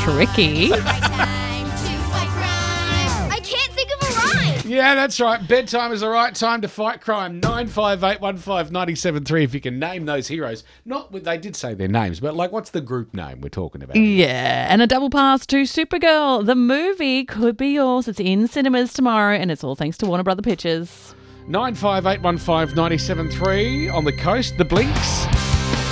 tricky. I can't think of a rhyme. Yeah, that's right. Bedtime is the right time to fight crime. 95815973 if you can name those heroes. They did say their names, but like, what's the group name we're talking about? Yeah, and a double pass to Supergirl. The movie could be yours. It's in cinemas tomorrow, and it's all thanks to Warner Brother Pictures. 95815973 on the coast, the Blinks.